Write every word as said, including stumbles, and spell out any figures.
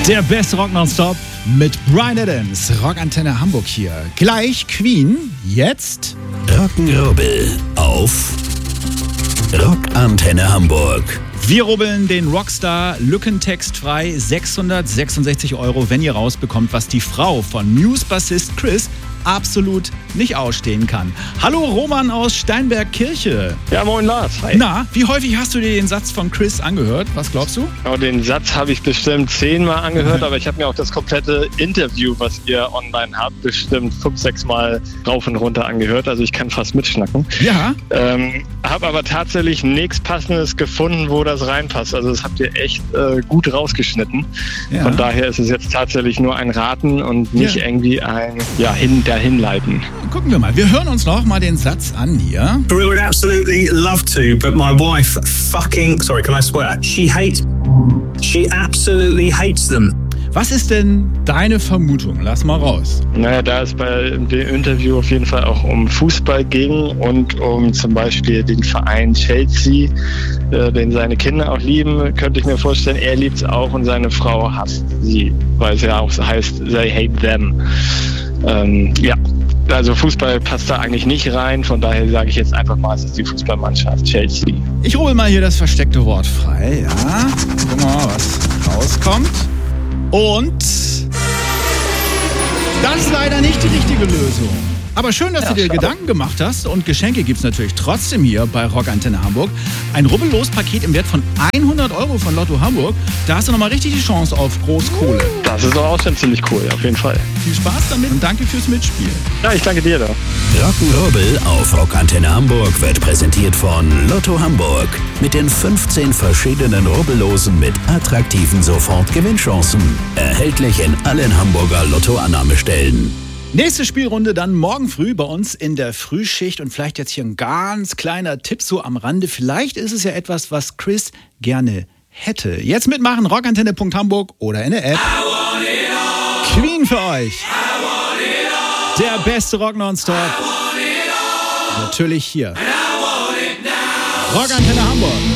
Der beste Rock nonstop mit Bryan Adams. Rockantenne Hamburg hier. Gleich Queen, jetzt Rock'n'Rubbel auf Rockantenne Hamburg. Wir rubbeln den Rockstar lückentextfrei sechshundertsechsundsechzig Euro, wenn ihr rausbekommt, was die Frau von Muse-Bassist Chris absolut nicht ausstehen kann. Hallo Roman aus Steinberg-Kirche. Ja, moin Lars. Hi. Na, wie häufig hast du dir den Satz von Chris angehört? Was glaubst du? Ja, den Satz habe ich bestimmt zehnmal angehört, aber ich habe mir auch das komplette Interview, was ihr online habt, bestimmt fünf, sechs Mal rauf und runter angehört. Also ich kann fast mitschnacken. Ja. Ähm, habe aber tatsächlich nichts Passendes gefunden, wo das reinpasst. Also das habt ihr echt äh, gut rausgeschnitten. Ja. Von daher ist es jetzt tatsächlich nur ein Raten und nicht ja. irgendwie ein ja, hin, dahinleiten. Gucken wir mal. Wir hören uns noch mal den Satz an hier. We would absolutely love to, but my wife fucking, sorry, can I swear? She hates, she absolutely hates them. Was ist denn deine Vermutung? Lass mal raus. Naja, da es bei dem Interview auf jeden Fall auch um Fußball ging und um zum Beispiel den Verein Chelsea, äh, den seine Kinder auch lieben, könnte ich mir vorstellen, er liebt es auch und seine Frau hasst sie, weil es ja auch so heißt, they hate them. Ähm, ja, also Fußball passt da eigentlich nicht rein, von daher sage ich jetzt einfach mal, es ist die Fußballmannschaft Chelsea. Ich hole mal hier das versteckte Wort frei, ja. Gucken wir mal, was rauskommt. Und das ist leider nicht die richtige Lösung. Aber schön, dass ja, du dir schau. Gedanken gemacht hast. Und Geschenke gibt es natürlich trotzdem hier bei Rockantenne Hamburg. Ein Rubbellos-Paket im Wert von hundert Euro von Lotto Hamburg. Da hast du nochmal richtig die Chance auf Großkohle. Das ist doch auch schon ziemlich cool, auf jeden Fall. Viel Spaß damit und danke fürs Mitspielen. Ja, ich danke dir da. Rock'n'Rubbel auf Rockantenne Hamburg wird präsentiert von Lotto Hamburg. Mit den fünfzehn verschiedenen Rubbellosen mit attraktiven Sofort-Gewinnchancen. Erhältlich in allen Hamburger Lotto-Annahmestellen. Nächste Spielrunde dann morgen früh bei uns in der Frühschicht und vielleicht jetzt hier ein ganz kleiner Tipp so am Rande. Vielleicht ist es ja etwas, was Chris gerne hätte. Jetzt mitmachen, rockantenne punkt hamburg oder in der App. Queen für euch. Der beste Rock nonstop. Natürlich hier. Rockantenne Hamburg.